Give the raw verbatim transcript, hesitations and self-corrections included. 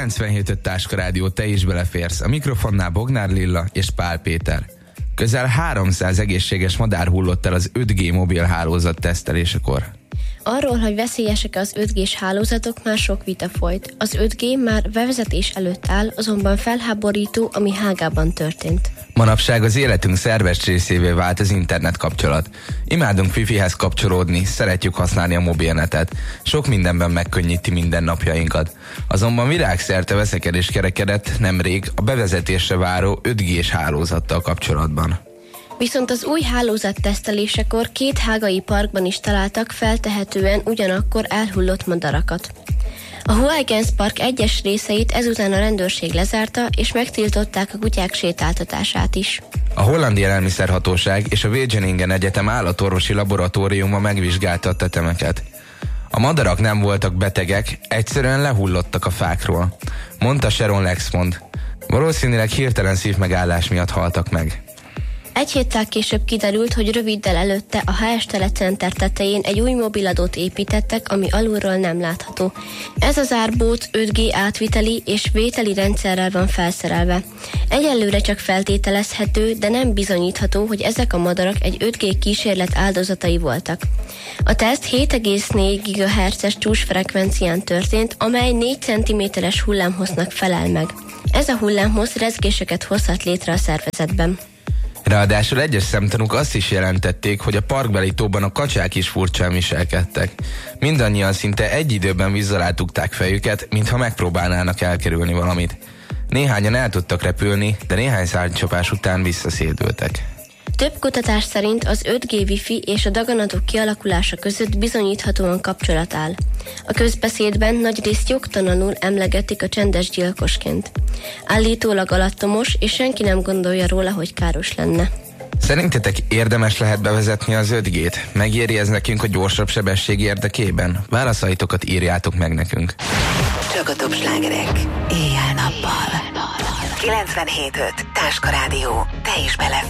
kilencvenhét öt Táska Rádió, te is beleférsz. A mikrofonnál Bognár Lilla és Pál Péter. Közel háromszáz egészséges madár hullott el az öt G mobil hálózat tesztelésekor. Arról, hogy veszélyesek az öt G-s hálózatok, már sok vita folyt. Az öt G már bevezetés előtt áll, azonban felháborító, ami Hágában történt. Manapság az életünk szerves részévé vált az internet kapcsolat. Imádunk wifihez kapcsolódni, szeretjük használni a mobilnetet. Sok mindenben megkönnyíti mindennapjainkat. Azonban világszerte veszekedés kerekedett nemrég a bevezetésre váró öt G-s hálózattal kapcsolatban. Viszont az új hálózat tesztelésekor két hágai parkban is találtak feltehetően ugyanakkor elhullott madarakat. A Huygens Park egyes részeit ezután a rendőrség lezárta, és megtiltották a kutyák sétáltatását is. A Holland Élelmiszerhatóság és a Wageningen Egyetem állatorvosi laboratóriuma megvizsgálta a tetemeket. A madarak nem voltak betegek, egyszerűen lehullottak a fákról, mondta Sharon Lexmond. Valószínűleg hirtelen szívmegállás miatt haltak meg. Egy héttel később kiderült, hogy röviddel előtte a há es Telecenter tetején egy új mobiladót építettek, ami alulról nem látható. Ez az árbóc öt G átviteli és vételi rendszerrel van felszerelve. Egyelőre csak feltételezhető, de nem bizonyítható, hogy ezek a madarak egy öt G kísérlet áldozatai voltak. A teszt hét egész négy gigahertzes csúcsfrekvencián történt, amely négy centiméteres hullámhossznak felel meg. Ez a hullámhossz rezgéseket hozhat létre a szervezetben. Ráadásul egyes szemtanúk azt is jelentették, hogy a parkbeli tóban a kacsák is furcsán viselkedtek. Mindannyian szinte egy időben vízzel átugták fejüket, mintha megpróbálnának elkerülni valamit. Néhányan el tudtak repülni, de néhány szárnycsapás után visszaszédültek. Több kutatás szerint az öt G wifi és a daganatok kialakulása között bizonyíthatóan kapcsolat áll. A közbeszédben nagyrészt jogtalanul emlegetik a csendes gyilkosként. Állítólag alattomos, és senki nem gondolja róla, hogy káros lenne. Szerintetek érdemes lehet bevezetni az öt G-t? Megéri ez nekünk a gyorsabb sebesség érdekében? Válaszaitokat írjátok meg nekünk. Csak a top slágerek. Éjjel-nappal. kilencvenhét öt Táska Rádió. Te is beleférsz.